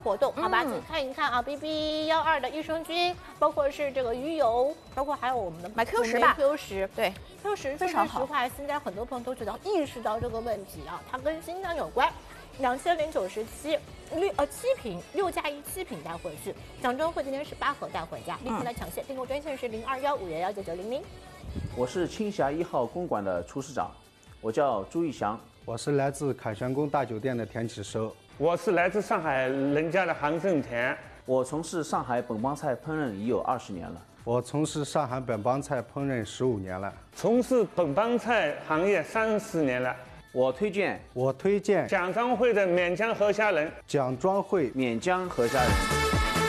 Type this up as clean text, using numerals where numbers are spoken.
活动，好吧，请看一看啊 ，BB12的益生菌，包括是这个鱼油，包括还有我们的买 Q10吧 ，Q10， 对 ，Q10 非常好。 说实话，现在很多朋友都觉得意识到这个问题啊，它跟心脏有关。2097，7瓶6+1，7瓶带回去，奖中会今天18盒带回家，立刻来抢线，订购专线是0215119900。 我是青霞1号公馆的厨师长，我叫朱义祥， 我是来自凯旋宫大酒店的田启寿。 我是来自上海人家的杭胜田， 我从事上海本帮菜烹饪已有20年了。 我从事上海本帮菜烹饪15年了， 从事本帮菜行业30年了。 我推荐蒋庄会的勉江河虾仁， 蒋庄会勉江河虾仁。